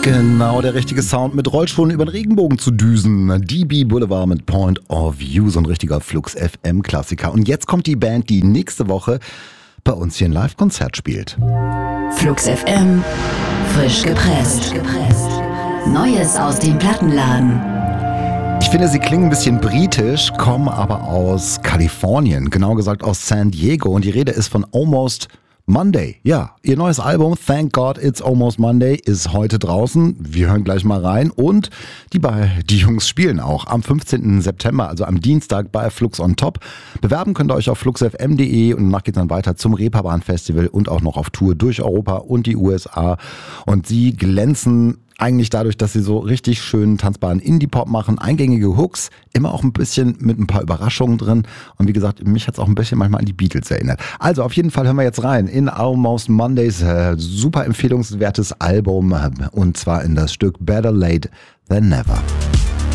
Genau der richtige Sound, mit Rollschuhen über den Regenbogen zu düsen. DB Boulevard mit Point of View, so ein richtiger Flux FM Klassiker. Und jetzt kommt die Band, die nächste Woche bei uns hier ein Live-Konzert spielt. Flux FM, frisch gepresst. Neues aus dem Plattenladen. Ich finde, sie klingen ein bisschen britisch, kommen aber aus Kalifornien, genau gesagt aus San Diego. Und die Rede ist von Almost Monday. Ja, ihr neues Album Thank God It's Almost Monday ist heute draußen. Wir hören gleich mal rein. Und die Jungs spielen auch am 15. September, also am Dienstag bei Flux on Top. Bewerben könnt ihr euch auf fluxfm.de und danach geht es dann weiter zum Reeperbahn Festival und auch noch auf Tour durch Europa und die USA. Und sie glänzen eigentlich dadurch, dass sie so richtig schönen tanzbaren Indie-Pop machen, eingängige Hooks, immer auch ein bisschen mit ein paar Überraschungen drin. Und wie gesagt, mich hat es auch ein bisschen manchmal an die Beatles erinnert. Also auf jeden Fall hören wir jetzt rein in Almost Mondays, super empfehlungswertes Album, und zwar in das Stück Better Late Than Never.